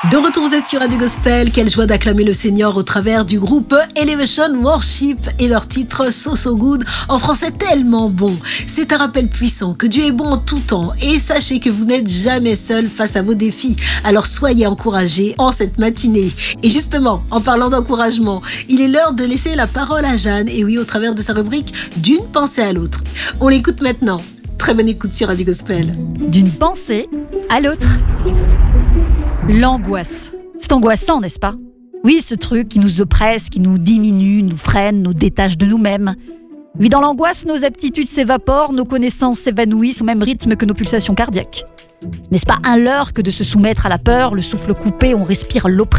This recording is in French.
De retour, vous êtes sur Radio Gospel. Quelle joie d'acclamer le Seigneur au travers du groupe Elevation Worship et leur titre So Good, en français tellement bon. C'est un rappel puissant que Dieu est bon en tout temps et sachez que vous n'êtes jamais seul face à vos défis. Alors soyez encouragés en cette matinée. Et justement, en parlant d'encouragement, il est l'heure de laisser la parole à Jeanne, et oui, au travers de sa rubrique D'une pensée à l'autre. On l'écoute maintenant. Très bonne écoute sur Radio Gospel. D'une pensée à l'autre. L'angoisse. C'est angoissant, n'est-ce pas ? Oui, ce truc qui nous oppresse, qui nous diminue, nous freine, nous détache de nous-mêmes. Oui, dans l'angoisse, nos aptitudes s'évaporent, nos connaissances s'évanouissent au même rythme que nos pulsations cardiaques. N'est-ce pas un leurre que de se soumettre à la peur, le souffle coupé, on respire l'oppression ?